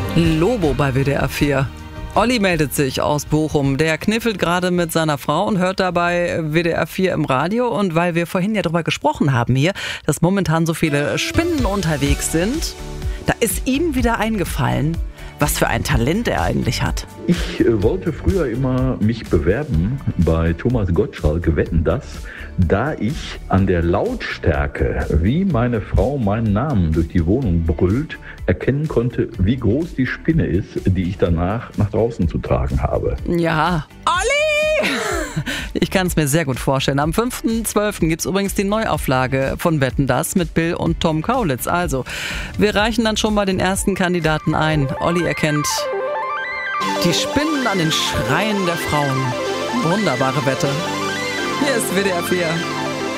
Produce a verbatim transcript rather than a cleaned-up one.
Lobo bei W D R vier. Olli meldet sich aus Bochum. Der kniffelt gerade mit seiner Frau und hört dabei W D R vier im Radio. Und weil wir vorhin ja darüber gesprochen haben hier, dass momentan so viele Spinnen unterwegs sind, da ist ihm wieder eingefallen, was für ein Talent er eigentlich hat. Ich äh, wollte früher immer mich bewerben bei Thomas Gottschalk, Wetten, dass, da ich an der Lautstärke, wie meine Frau meinen Namen durch die Wohnung brüllt, erkennen konnte, wie groß die Spinne ist, die ich danach nach draußen zu tragen habe. Ja, Olli! Ich kann es mir sehr gut vorstellen. Am fünften zwölften gibt es übrigens die Neuauflage von Wetten, dass mit Bill und Tom Kaulitz. Also, wir reichen dann schon mal den ersten Kandidaten ein. Olli erkennt die Spinnen an den Schreien der Frauen. Wunderbare Wette. Hier ist W D R vier.